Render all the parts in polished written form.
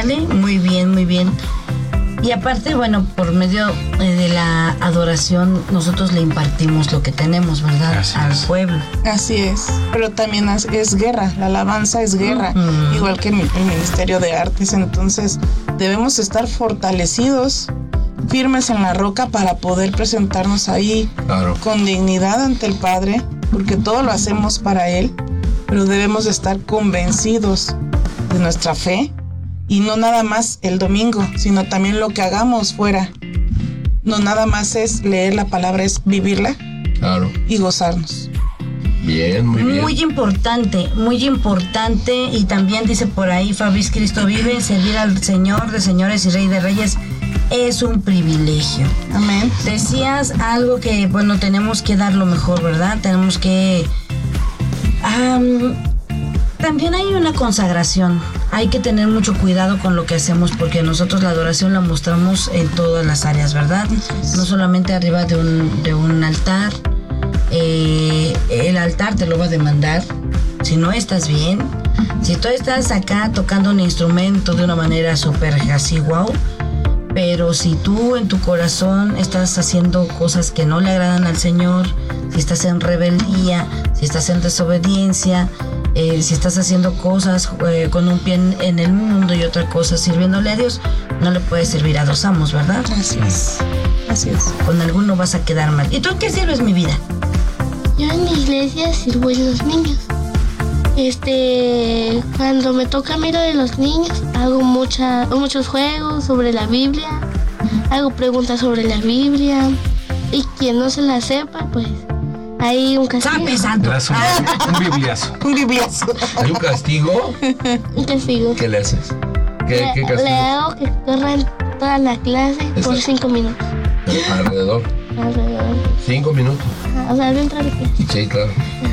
¿Sale? Muy bien, muy bien. Y aparte, bueno, por medio de la adoración, nosotros le impartimos lo que tenemos, ¿verdad? Al pueblo. Así es. Pero también es guerra, la alabanza es guerra, igual que el Ministerio de Artes. Entonces, debemos estar fortalecidos, firmes en la roca para poder presentarnos ahí con dignidad ante el Padre, porque todo lo hacemos para Él, pero debemos estar convencidos de nuestra fe. Y no nada más el domingo, sino también lo que hagamos fuera. No nada más es leer la palabra, es vivirla y gozarnos. Bien, muy bien. Muy importante. Y también dice por ahí, Fabriz, Cristo vive, servir al Señor de señores y Rey de reyes es un privilegio. Amén. Decías algo que, bueno, tenemos que dar lo mejor, ¿verdad? Tenemos que... también hay una consagración. Hay que tener mucho cuidado con lo que hacemos, porque nosotros la adoración la mostramos en todas las áreas, ¿verdad? No solamente arriba de un altar. El altar te lo va a demandar. Si no estás bien, si tú estás acá tocando un instrumento de una manera súper así, wow, pero si tú en tu corazón estás haciendo cosas que no le agradan al Señor, si estás en rebeldía, si estás en desobediencia, si estás haciendo cosas con un pie en el mundo y otra cosa sirviéndole a Dios, no le puedes servir a dos amos, ¿verdad? Así es. Con alguno vas a quedar mal. ¿Y tú en qué sirves, mi vida? Yo en mi iglesia sirvo a los niños. Cuando me toca mirar de los niños, hago muchos juegos sobre la Biblia, hago preguntas sobre la Biblia, y quien no se la sepa, pues hay un castigo. Un bibliazo. Un bibliazo. ¿Hay un castigo? Un castigo. ¿Qué le haces? ¿Qué castigo? Le hago que corran toda la clase por 5 minutos. Alrededor. 5 minutos. O sea, dentro de la clase. Sí, claro.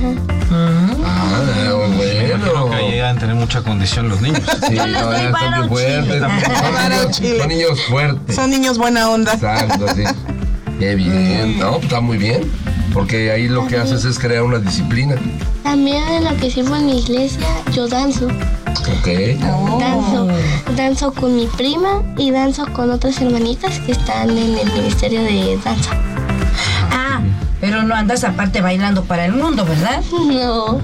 Bueno. Bueno. Que llegan a tener mucha condición los niños. Sí, no, ya están muy fuertes. Son niños fuertes. Son niños buena onda. Exacto, sí. Qué bien. No, pues está muy bien. Porque ahí lo que haces es crear una disciplina. También en lo que sirvo en mi iglesia, yo danzo. Ok. Danzo con mi prima y danzo con otras hermanitas que están en el Ministerio de Danza. Pero no andas aparte bailando para el mundo, ¿verdad? No.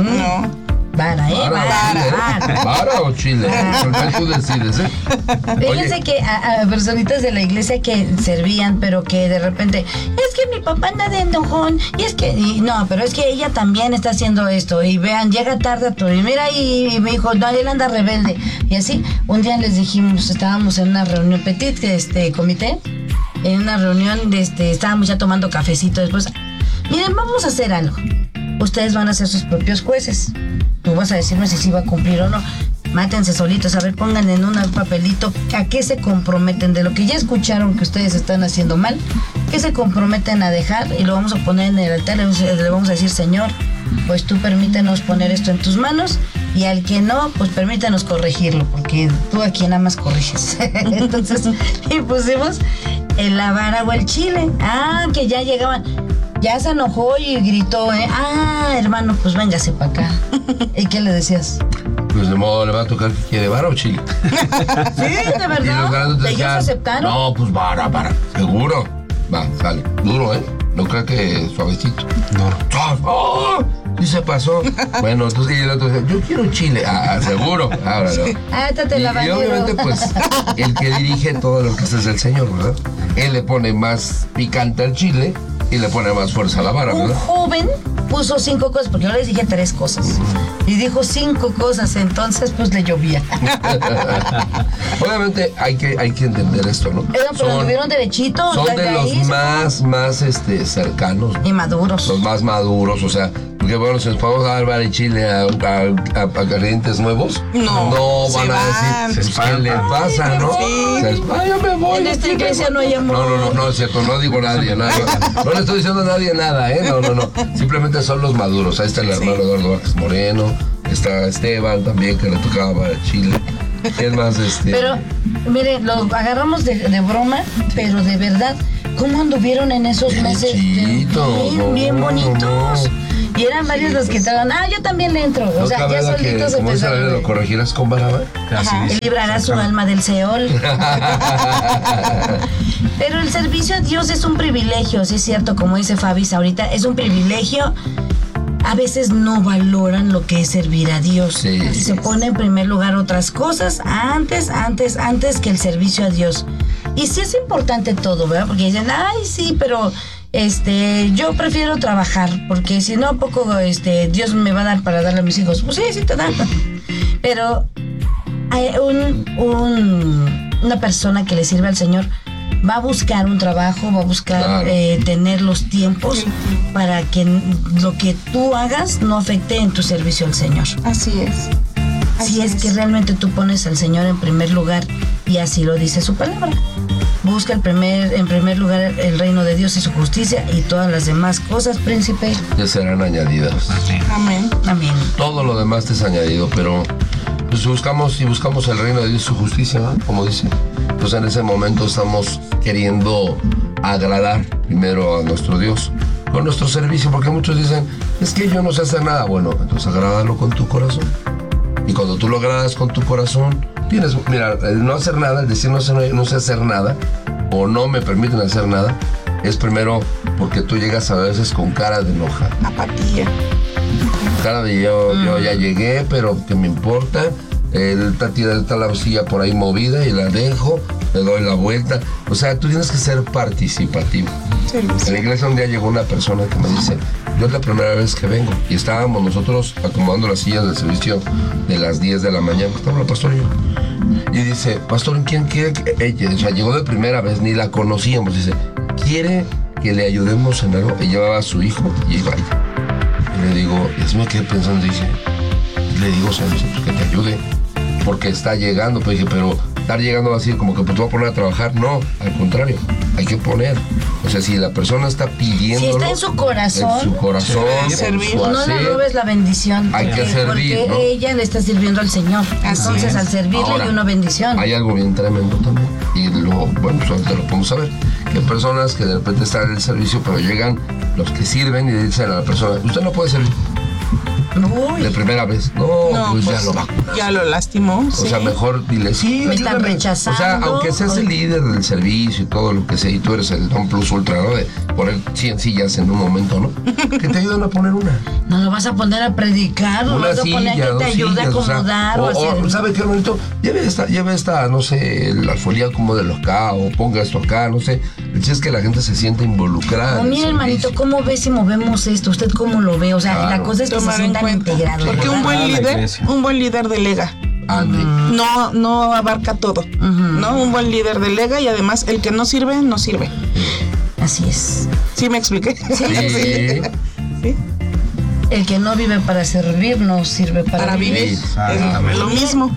¿Vara o chile? Porque tú decides, ¿eh? Fíjense que a personitas de la iglesia que servían, pero que de repente, es que mi papá anda de enojón, pero es que ella también está haciendo esto, y vean, llega tarde a todo, y mira, y me dijo, no, él anda rebelde, y así, un día les dijimos, estábamos en una reunión petit, comité, en una reunión, estábamos ya tomando cafecito después, miren, vamos a hacer algo, ustedes van a ser sus propios jueces. Tú vas a decirme si sí va a cumplir o no. Mátense solitos, a ver, pongan en un papelito a qué se comprometen de lo que ya escucharon que ustedes están haciendo mal, qué se comprometen a dejar, y lo vamos a poner en el altar, le vamos a decir, Señor, pues tú permítenos poner esto en tus manos, y al que no, pues permítenos corregirlo, porque tú aquí nada más corriges. Entonces, y pusimos la vara o el chile. Que ya llegaban. Ya se enojó y gritó, hermano, pues véngase para acá. ¿Y qué le decías? Pues de modo, le va a tocar que quiere vara o chile. Sí, de verdad. ¿Ellos aceptaron? No, pues vara. Seguro. Va, sale. Duro, ¿eh? No creo que suavecito. Duro. ¡Oh! Sí se pasó. Bueno, entonces el otro dice, yo quiero chile. Seguro. Ahora no. Y obviamente, pues, el que dirige todo lo que es el Señor, ¿verdad? Él le pone más picante al chile y le pone más fuerza a la vara, ¿verdad? Un joven puso 5 cosas, porque yo les dije 3 cosas. Y dijo 5 cosas, entonces pues le llovía. Obviamente hay que entender esto, ¿no? Pero lo vieron derechito. Son de los más cercanos. Y maduros. Los más maduros, o sea, porque bueno, si nos podemos dar vara y chile a clientes nuevos, no van a decir, ¿qué le pasa, no? Sí. Yo me voy. En esta iglesia no hay amor. No, es cierto, no digo nadie, nada. No le estoy diciendo a nadie nada, ¿eh? No. Simplemente son los maduros. Ahí está el hermano Eduardo Vázquez Moreno, está Esteban también, que le tocaba para Chile. Es más, Pero, mire, lo agarramos de broma, pero de verdad, ¿cómo anduvieron en esos meses? Bien bonitos. Y eran varios los que estaban, yo también le entro. O No sea, cabe ya la solitos que, como dice la Biblia, lo empezaron. corregirás con vara, ¿verdad? Así Ajá. dice. Él librará su alma del Seol. Pero el servicio a Dios es un privilegio, sí es cierto, como dice Fabis ahorita, es un privilegio. A veces no valoran lo que es servir a Dios. Sí. Y se pone en primer lugar otras cosas antes que el servicio a Dios. Y sí es importante todo, ¿verdad? Porque dicen, sí, pero yo prefiero trabajar, porque si no, poco Dios me va a dar para darle a mis hijos. Pues sí te da. Pero hay una persona que le sirve al Señor va a buscar un trabajo, va a buscar Claro. tener los tiempos para que lo que tú hagas no afecte en tu servicio al Señor. Así es. Si es que realmente tú pones al Señor en primer lugar, y así lo dice su palabra. Busca en primer lugar el reino de Dios y su justicia, y todas las demás cosas, príncipe. Ya serán añadidas. Amén. Amén. Todo lo demás te es añadido, pero pues buscamos el reino de Dios y su justicia, ¿no? Como dice. Entonces en ese momento estamos queriendo agradar primero a nuestro Dios con nuestro servicio, porque muchos dicen, es que yo no sé hacer nada. Bueno, entonces agrádalo con tu corazón. Y cuando tú lo agradas con tu corazón, mira, el no hacer nada, el decir no sé hacer nada, o no me permiten hacer nada, es primero porque tú llegas a veces con cara de enoja. Apatía. Cara de yo ya llegué, pero ¿qué me importa? Está la silla por ahí movida y la dejo, le doy la vuelta. O sea, tú tienes que ser participativo. En la iglesia un día llegó una persona que me dice, yo es la primera vez que vengo, y estábamos nosotros acomodando las sillas del servicio de las 10 de la mañana, estaba el pastor y yo. Y dice, pastor, ¿quién quiere que ella? O sea, llegó de primera vez, ni la conocíamos. Dice, ¿quiere que le ayudemos en algo? Y llevaba a su hijo y iba ella. Y le digo, y así me quedé pensando, dije, le digo, Señor, pues que te ayude, porque está llegando. Pues dije, pero estar llegando así como que pues, te voy a poner a trabajar. No, al contrario, hay que poner. O sea, si la persona está pidiendo. Si está en su corazón, servir. no le robes la bendición. Hay que servir, porque ¿no? ella le está sirviendo al Señor. Así Entonces, es. al servirle Ahora, hay una bendición. Hay algo bien tremendo también. Y bueno, pues ahorita lo podemos saber. Que hay personas que de repente están en el servicio, pero llegan los que sirven y le dicen a la persona, usted no puede servir. Uy, De primera vez. No, pues ya lo vacunas. Ya lo lastimó. O sea, mejor dile, sí, Me están ayúdame. rechazando. O sea, aunque seas el líder del servicio y todo lo que sea, y tú eres el non plus ultra, ¿no? De poner 100 sillas en un momento, ¿no? Que te ayuden a poner una. no lo vas a poner a predicar, no lo Una vas a poner a silla, que dos te ayude a sillas, o sea, acomodar o hacer. ¿sabe qué, hermanito? Lleve esta, no sé, la folía como de los acá, o ponga esto acá, no sé. El chiste es que la gente se siente involucrada. O en el mire, hermanito, servicio. ¿cómo ve si movemos esto? ¿Usted cómo lo ve? O sea, Claro. la cosa es que se Tomar en sientan cuenta. integrados. Porque ¿verdad? un buen líder delega. Andy. No abarca todo. ¿No? Un buen líder delega, y además el que no sirve, no sirve. Así es. ¿Sí me expliqué? Sí. Sí. El que no vive para servir, no sirve Para vivir. Exactamente. Es lo mismo.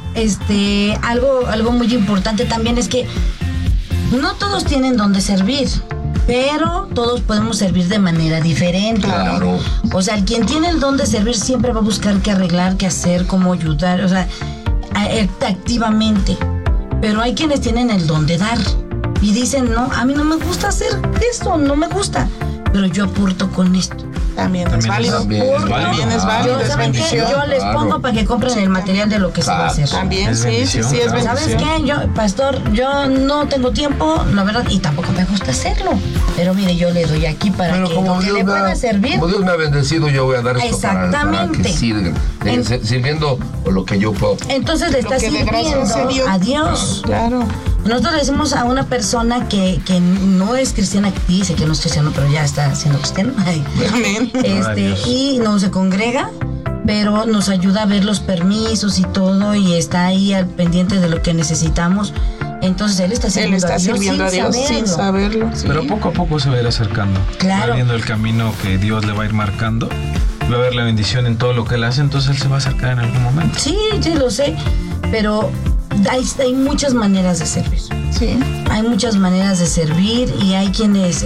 Algo muy importante también es que no todos tienen donde servir, pero todos podemos servir de manera diferente. Claro. O sea, el quien tiene el don de servir siempre va a buscar qué arreglar, qué hacer, cómo ayudar, o sea, activamente. Pero hay quienes tienen el don de dar y dicen, no, a mí no me gusta hacer esto, no me gusta, pero yo aporto con esto. También es válido. También Aporto. También es válido, Yo, es ¿saben qué? bendición. Yo les Claro. pongo para que compren el material de lo que se va a hacer. También, Es sí, bendición, es claro. ¿Sabes bendición. qué? Yo, pastor, yo no tengo tiempo, la verdad, y tampoco me gusta hacerlo. Pero mire, yo le doy aquí para Pero que como lo que Dios, le me pueda ha, servir. como Dios me ha bendecido, yo voy a dar esto para Exactamente. que sirvan. Sirviendo lo que yo puedo. Entonces le Lo está que de gracia se dio. sirviendo a Dios. Claro. Nosotros le decimos a una persona que no es cristiana, dice que no es cristiano, pero ya está siendo cristiano. Ay. Amén. Dios. Y no se congrega, pero nos ayuda a ver los permisos y todo, y está ahí al pendiente de lo que necesitamos. Entonces él está Él sirviendo está sirviendo a Dios sin saberlo. Sí. Pero poco a poco se va a ir acercando. Claro. Va viendo el camino que Dios le va a ir marcando. Va a ver la bendición en todo lo que él hace, entonces él se va a acercar en algún momento. Sí, lo sé, pero hay muchas maneras de servir. Sí. Hay muchas maneras de servir, y hay quienes,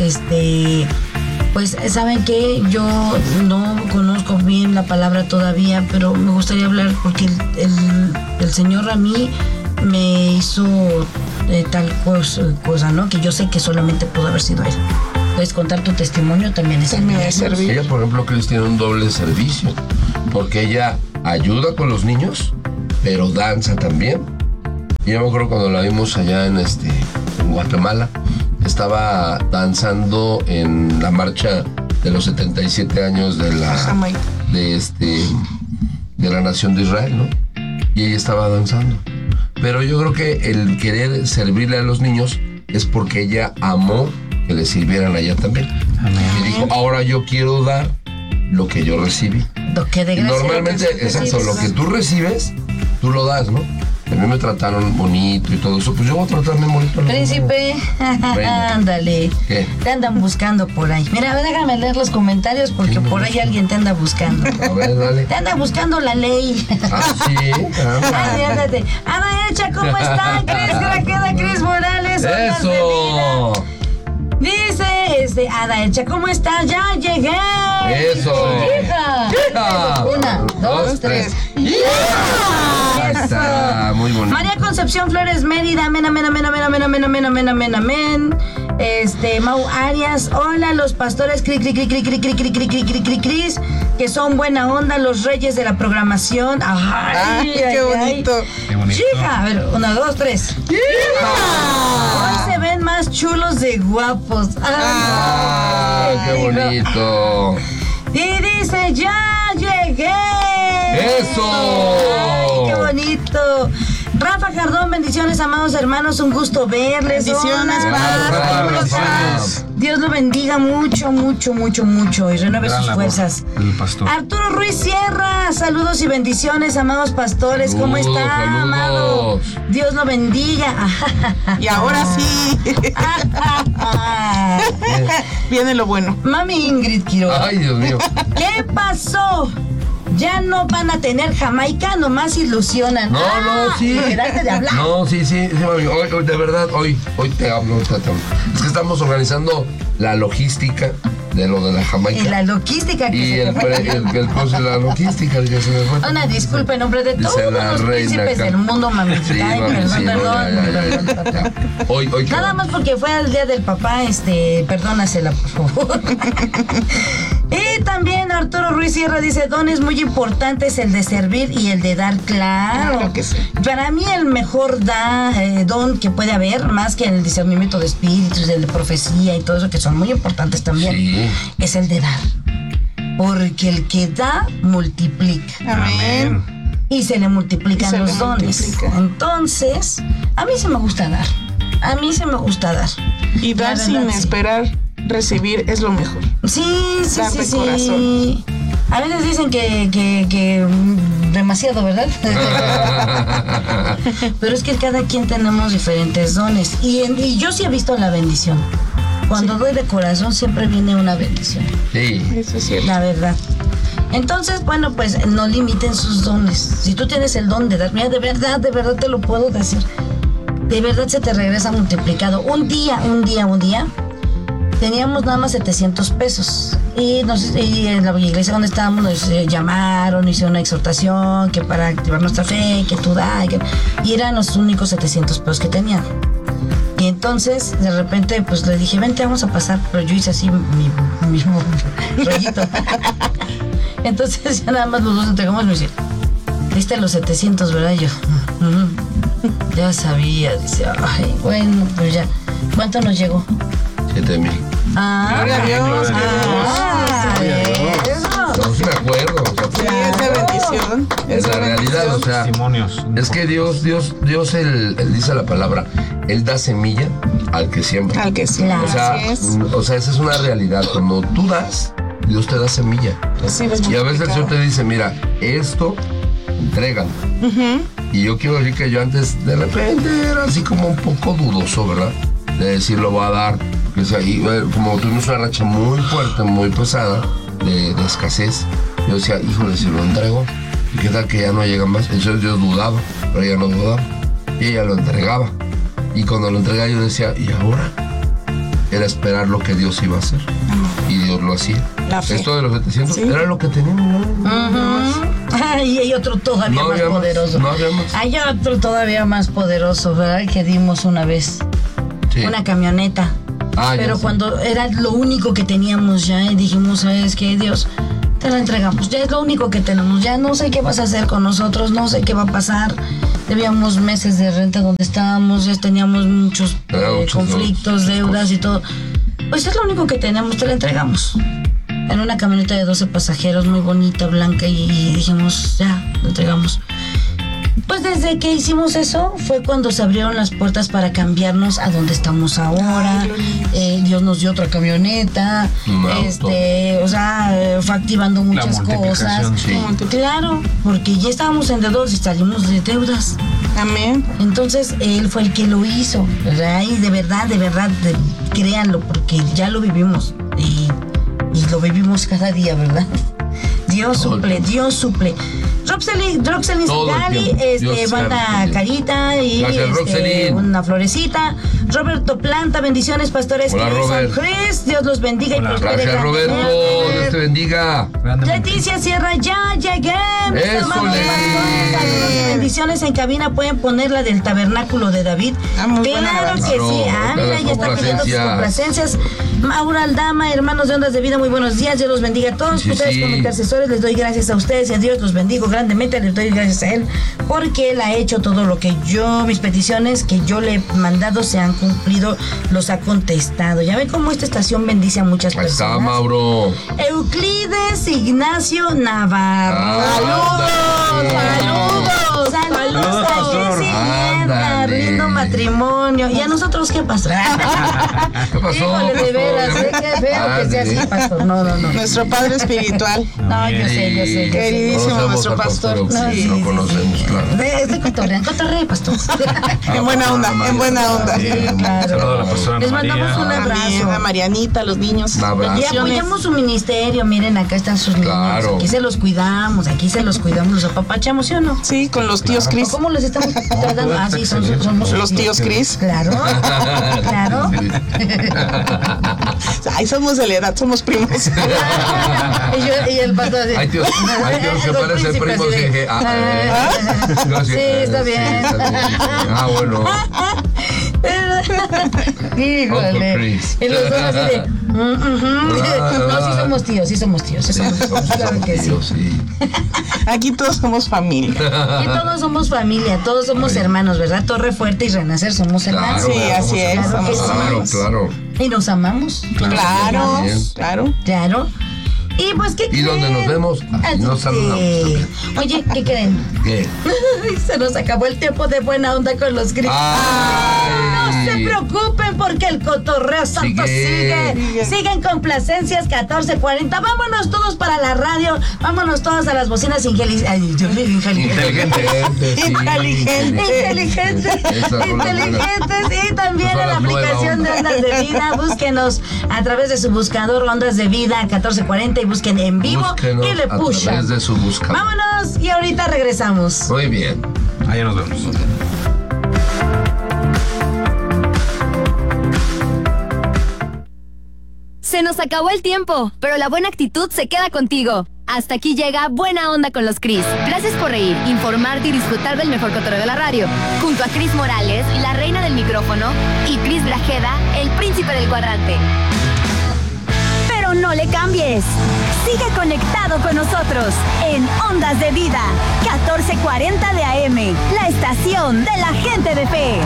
pues, ¿saben qué? Yo no conozco bien la palabra todavía, pero me gustaría hablar porque el Señor a mí me hizo tal cosa, ¿no? Que yo sé que solamente pudo haber sido Él. puedes contar tu testimonio, también es También es servir. Ella, por ejemplo, Cris, tiene un doble servicio, porque ella ayuda con los niños, pero danza también. Y yo me acuerdo cuando la vimos allá en Guatemala, estaba danzando en la marcha de los 77 años de Jamaica. de la nación de Israel, ¿no? Y ella estaba danzando. Pero yo creo que el querer servirle a los niños es porque ella amó que le sirvieran allá también. Amén. Y dijo, ahora yo quiero dar lo que yo recibí. Lo que de Y gracia normalmente, exacto, lo que tú recibes, tú lo das, ¿no? A mí me trataron bonito y todo eso, pues yo voy a tratarme bonito. Príncipe, Reina. ándale. ¿Qué? Te andan buscando por ahí. Mira, déjame leer los comentarios porque por ahí alguien te anda buscando. A ver, dale. Te anda buscando la ley. Ah, sí. Ay, ándate. Ana Echa, ¿cómo están? Cris Grajeda, Cris Morales. Ondas de Eso. vida. Dice, Ada Echa, ¿cómo estás? ¡Ya llegué! Eso. ¡Hija! ¡Hija! 1, 2, 3. Ahí está, muy bonito. María Concepción Flores Mérida, amén, amén, amén, amén, amén, amén, amén, amén, amén, amén. Mau Arias, hola, los pastores cri, cri, cri, cri, cri, cri, cri, cri, cri, cri, cri, cris, que son buena onda, los reyes de la programación. Ay, Qué bonito. Qué bonito. Hija, a ver, 1, 2, 3. Hoy se ven más chulos de guapos. Ah, qué bonito. Y dice, ya llegué. ¡Eso! Ay, qué bonito. Rafa Jardón, bendiciones, amados hermanos, un gusto verles. Bendiciones, Hola. Padre. ¿Cómo estás? Dios lo bendiga mucho, mucho, mucho, mucho y renueve Gran sus labor fuerzas. del pastor. Arturo Ruiz Sierra, saludos y bendiciones, amados pastores. ¿Cómo Saludos, está, saludos. amado? Dios lo bendiga. Y ahora sí, viene lo bueno. Mami Ingrid Quiroga. Ay, Dios mío. ¿Qué pasó? Ya no van a tener Jamaica, nomás ilusionan. No, sí. Quedaste de hablar. No, sí, mami. Hoy, de verdad, hoy te hablo. Es que estamos organizando la logística de lo de la Jamaica. Y la logística que Y se el te fue. la logística, ya se me fue. Una disculpa en nombre de Dice todos la los reina príncipes acá. del mundo, mami. Sí, Ay, mami, perdón, sí, no, perdón. ya. Hoy Nada más porque fue el día del papá, perdónasela, por favor. Y también Arturo Ruiz Sierra dice, dones muy importantes, el de servir y el de dar, claro. Claro que sí. Para mí el mejor don que puede haber, más que el discernimiento de espíritus, el de profecía y todo eso, que son muy importantes también, Sí. es el de dar. Porque el que da, multiplica. Amén. Y se le multiplican Y se los le dones. multiplica. Entonces, a mí se me gusta dar. A mí se me gusta dar. Y dar La sin verdad, sí. esperar recibir es lo mejor. Sí, Dar de sí. corazón. A veces dicen que demasiado, ¿verdad? Pero es que cada quien tenemos diferentes dones. Y yo sí he visto la bendición. Cuando doy de corazón siempre viene una bendición. Sí. Eso es cierto. La verdad. Entonces, bueno, pues no limiten sus dones. Si tú tienes el don de dar, mira, de verdad te lo puedo decir. De verdad se te regresa multiplicado. Un día, teníamos nada más 700 pesos. Y en la iglesia donde estábamos nos llamaron, hicieron una exhortación, que para activar nuestra fe, que tú da, y eran los únicos 700 pesos que tenían. Y entonces, de repente, pues le dije, vente, vamos a pasar. Pero yo hice así mi mismo rollito. Entonces ya nada más los dos entregamos y me dice, ¿viste los 700, verdad? Y yo, ya sabía. Dice, ay, bueno, pues ya. ¿Cuánto nos llegó? 7,000. Gloria a Dios. No, sí me acuerdo. O sea, Sí, es de bendición. es la realidad, o sea, Testimonios. es que Dios, él dice la palabra, Él da semilla al que siembra. Al que sí. Claro. O sea, esa es una realidad. Cuando tú das, Dios te da semilla. Recibes Y a veces el Señor multiplicado. te dice, mira, esto, entrégalo. Y yo quiero decir que yo antes, de repente, era así como un poco dudoso, ¿verdad? De decir, lo voy a dar. Que sea, y, como tuvimos una racha muy fuerte, muy pesada, de escasez, yo decía, híjole, si lo entrego, ¿y qué tal que ya no llega más? Entonces yo dudaba, pero ella no dudaba. Y ella lo entregaba. Y cuando lo entregaba yo decía, ¿y ahora? Era esperar lo que Dios iba a hacer. Y Dios lo hacía. La fe. Esto de los 700 Sí. era lo que teníamos, ¿no? Ay, hay otro todavía No más había más, poderoso. no había más. Hay otro todavía más poderoso, ¿verdad? Que dimos una vez. Sí. Una camioneta. pero cuando era lo único que teníamos ya, y dijimos, ¿sabes qué, Dios? Te la entregamos, ya es lo único que tenemos, ya no sé qué vas a hacer con nosotros, no sé qué va a pasar. Debíamos meses de renta donde estábamos, ya teníamos muchos conflictos, deudas y todo. Pues es lo único que tenemos, te la entregamos. En una camioneta de 12 pasajeros, muy bonita, blanca, y dijimos, ya, la entregamos. Pues desde que hicimos eso fue cuando se abrieron las puertas para cambiarnos a donde estamos ahora. Dios nos dio otra camioneta, o sea, fue activando muchas cosas. Sí. Claro, porque ya estábamos endeudados y salimos de deudas. Amén. Entonces él fue el que lo hizo, ¿verdad? Y de verdad, créanlo, porque ya lo vivimos y lo vivimos cada día, ¿verdad? Dios suple. Roxelin Sigali, banda Carita y una florecita. Roberto Planta, bendiciones, pastores. Hola, Robert. Chris, Dios los bendiga. Hola. Y prospere. Gracias, Roberto. Dios te bendiga. Leticia Sierra, ya llegué. Mis Eso, hermanos, Leti. saludos y bendiciones en cabina. Pueden poner la del tabernáculo de David. Muy buena Claro que grabación. sí. Mira, ya está pidiendo sus complacencias. Maura Aldama, hermanos de Ondas de Vida, muy buenos días. Dios los bendiga a todos. Sí, Ustedes sí. como intercesores, les doy gracias a ustedes y a Dios los bendigo grandemente. Les doy gracias a Él porque Él ha hecho todo lo que mis peticiones que yo le he mandado se han cumplido, los ha contestado. Ya ven cómo esta estación bendice a muchas Ahí está, personas. Mauro. Euclides Ignacio Navarro. Saludos a pastor. Jessy Mierda, Ándale. lindo matrimonio. ¿Y a nosotros qué pasó? ¿Qué pasó, Híjole, de pastor? veras, qué feo que sea así, pastor. No. Nuestro padre espiritual. No, yo sé. Queridísimo Conocemos nuestro al pastor. Euclides, Sí. lo conocemos, claro. Estoy cotorree, pastor. En buena onda, en buena onda. Sí, claro. Saludos a la pastora Les Ana mandamos un María. abrazo. A Marianita, a los niños. Un abrazo. Y Bendiciones. apoyamos su ministerio, miren, acá están sus niños. Claro. Aquí se los cuidamos, los apapachamos, ¿sí o no? Sí, con los tíos Cris. ¿Cómo los estamos tratando? Ah, sí, somos Los tíos Cris. Claro. Ay, somos de la edad, somos primos. y el pastor así. Hay tíos que Con parecen príncipe primos así y de- dije, no, Sí, está bien. Bueno. Híjole. Uncle Chris. Y los dos así de. No, sí somos tíos. Sí, somos Claro que sí. tíos, sí. Aquí todos somos familia. Y todos somos familia, todos somos hermanos, ¿verdad? Torre Fuerte y Renacer somos hermanos. Claro, Sí, así es, Claro que somos sí. hermanos. Claro. Y nos amamos. Claro, Bien. claro. Claro. Y pues, ¿qué ¿Y creen? dónde nos vemos? Nos saludamos también. Oye, ¿qué creen? ¿Qué? Se nos acabó el tiempo de buena onda con los gringos. No se preocupen porque el cotorreo santo sigue. Siguen complacencias 14:40. Vámonos todos para la radio. Vámonos todos a las bocinas inteligentes. Y también Son a la las nuevas aplicación de ondas. Ondas de Vida. Búsquenos a través de su buscador Ondas de Vida 14:40 y busquen en vivo Búsquenos y le a pushan. través de su buscador. Vámonos y ahorita regresamos. Muy bien. Ahí nos vemos. Se nos acabó el tiempo, pero la buena actitud se queda contigo. Hasta aquí llega Buena Onda con los Cris. Gracias por reír, informarte y disfrutar del mejor cotorreo de la radio. Junto a Cris Morales, la reina del micrófono, y Cris Grajeda, el príncipe del cuadrante. Pero no le cambies. Sigue conectado con nosotros en Ondas de Vida, 14:40 de AM, la estación de la gente de fe.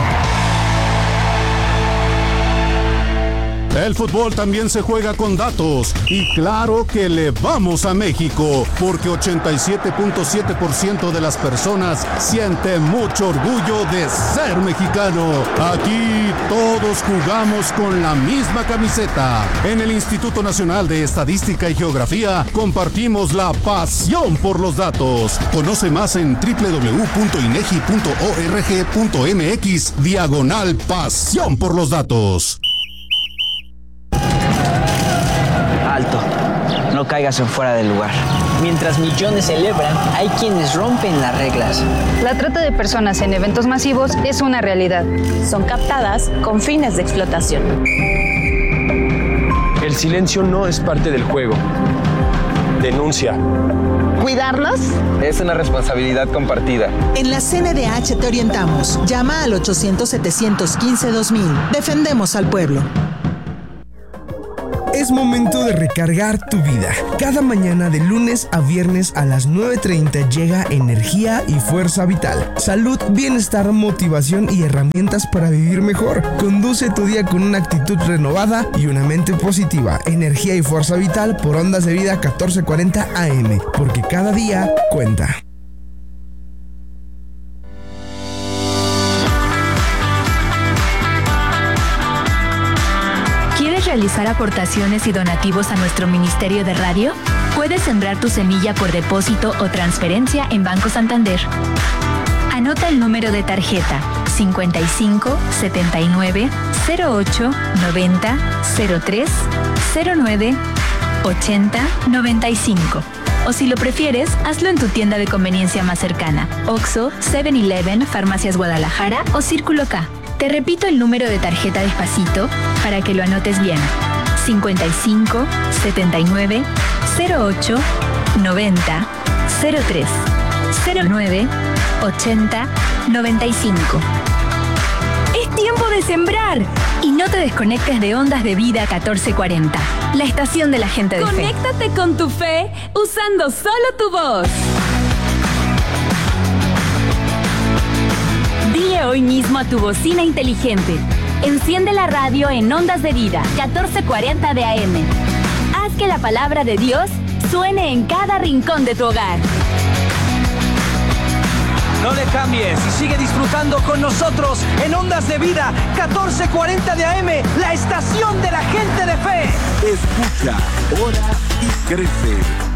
El fútbol también se juega con datos y claro que le vamos a México porque 87.7% de las personas siente mucho orgullo de ser mexicano. Aquí todos jugamos con la misma camiseta. En el Instituto Nacional de Estadística y Geografía compartimos la pasión por los datos. Conoce más en www.inegi.org.mx/pasión por los datos. Alto, no caigas en fuera del lugar. Mientras millones celebran, hay quienes rompen las reglas. La trata de personas en eventos masivos es una realidad. Son captadas con fines de explotación. El silencio no es parte del juego. Denuncia. ¿Cuidarnos? Es una responsabilidad compartida. En la CNDH te orientamos. Llama al 800-715-2000. Defendemos al pueblo. Es momento de recargar tu vida. Cada mañana de lunes a viernes a las 9:30 llega energía y fuerza vital. Salud, bienestar, motivación y herramientas para vivir mejor. Conduce tu día con una actitud renovada y una mente positiva. Energía y fuerza vital por Ondas de Vida 1440 AM, porque cada día cuenta. ¿Realizar aportaciones y donativos a nuestro Ministerio de Radio? Puedes sembrar tu semilla por depósito o transferencia en Banco Santander. Anota el número de tarjeta 55 79 08 90 03 09 80 95. O si lo prefieres, hazlo en tu tienda de conveniencia más cercana: Oxxo, 7-Eleven, Farmacias Guadalajara o Círculo K. Te repito el número de tarjeta despacito para que lo anotes bien: 55 79 08 90 03 09 80 95. Es tiempo de sembrar y no te desconectes de Ondas de Vida 1440, la estación de la gente de fe. Conéctate con tu fe usando solo tu voz. Dile hoy mismo a tu bocina inteligente: enciende la radio en Ondas de Vida 1440 de AM. Haz que la palabra de Dios suene en cada rincón de tu hogar. No le cambies y sigue disfrutando con nosotros en Ondas de Vida 1440 de AM, la estación de la gente de fe. Escucha, ora y crece.